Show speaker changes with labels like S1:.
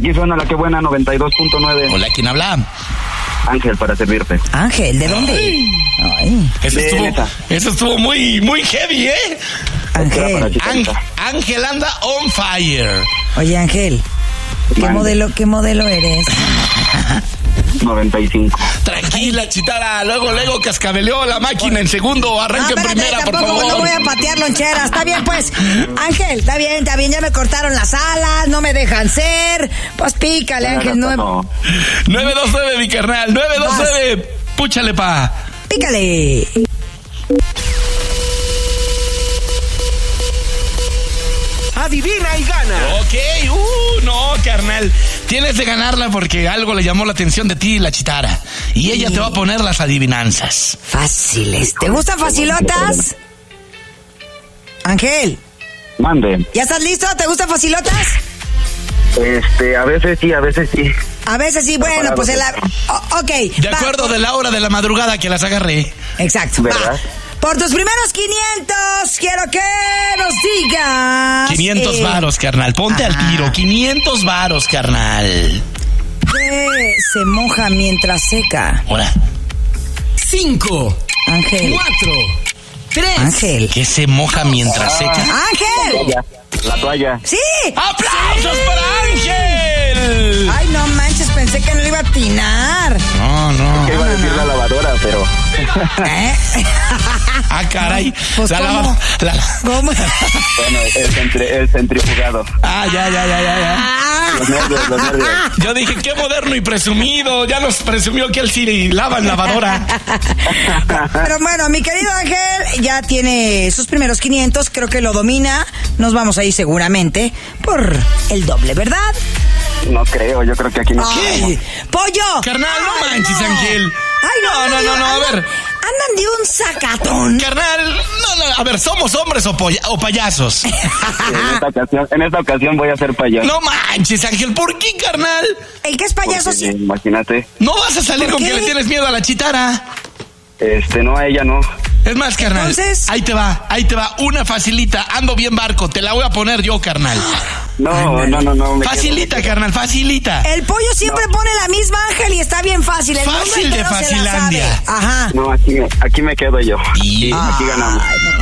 S1: Aquí suena la que buena 92.9.
S2: Hola, ¿quién habla?
S1: Ángel, para servirte.
S3: Ángel, ¿de dónde? Ay.
S2: Eso estuvo muy, muy heavy, ¿eh?
S3: Ángel.
S2: Ángel anda on fire.
S3: Oye, Ángel, ¿qué modelo eres?
S1: 95.
S2: Tranquila, Chitara. Luego cascabeleó la máquina en segundo. Arranca en primera, por favor.
S3: No voy a patear loncheras. Está bien, pues. Ángel, está bien. Ya me cortaron las alas. No me dejan ser. Pues pícale, Ángel.
S2: 929, mi carnal. 929. Púchale, pa.
S3: Pícale.
S4: Adivina y gana.
S2: Ok, no, carnal. Tienes de ganarla porque algo le llamó la atención de ti, la Chitara. Y ella te va a poner las adivinanzas.
S3: Fáciles. ¿Te gustan facilotas? Ángel.
S1: Mande.
S3: ¿Ya estás listo? ¿Te gustan facilotas?
S1: A veces sí, a veces sí.
S3: A veces sí, bueno, pues ok.
S2: De acuerdo de la hora de la madrugada que las agarré.
S3: Exacto.
S1: ¿Verdad?
S3: Por tus primeros 500, quiero que nos digas...
S2: 500 varos, carnal. Ponte al tiro. 500 varos, carnal.
S3: ¿Qué se moja mientras seca?
S2: Ahora.
S4: 5,
S3: Ángel.
S4: 4, 3.
S3: Ángel.
S2: ¿Qué se moja mientras seca?
S3: ¡Ángel!
S1: La toalla.
S3: ¡Sí!
S2: ¡Aplausos para Ángel!
S3: Ay, no manches, pensé que no le iba a atinar.
S2: No.
S1: Que iba a decir la lavadora, pero...
S3: ¿Eh?
S2: Ah, caray.
S3: Pues, ¿cómo? ¿Cómo?
S1: Bueno, el centrifugado.
S2: Ah, ya.
S1: Los nervios.
S2: Yo dije, qué moderno y presumido. Ya nos presumió que él sí lava en lavadora.
S3: Pero bueno, mi querido Ángel ya tiene sus primeros 500. Creo que lo domina. Nos vamos a ir seguramente por el doble, ¿verdad?
S1: No creo, yo creo que aquí no.
S3: Ay, ¡pollo!
S2: Carnal, no manches, Ángel.
S3: Ay, no,
S2: a ver.
S3: Andan de un sacatón.
S2: Carnal, no, a ver, ¿somos hombres o payasos?
S1: En esta ocasión voy a ser payaso.
S2: No manches, Ángel, ¿por qué, carnal?
S3: El que es payaso
S1: Porque,
S3: sí.
S1: imagínate.
S2: No vas a salir
S3: ¿Por
S2: con
S3: qué?
S2: que le tienes miedo a la Chitara.
S1: No, a ella no.
S2: Es más, carnal,
S3: Entonces...
S2: ahí te va, una facilita, ando bien barco, te la voy a poner yo, carnal.
S1: No.
S2: Facilita, carnal, facilita.
S3: El pollo siempre pone la misma, Ángel, y está bien fácil. El mundo
S2: Fácil de
S3: entero se la
S2: Facilandia.
S3: sabe. Ajá.
S1: No, aquí me quedo yo.
S2: Y...
S1: Aquí ganamos.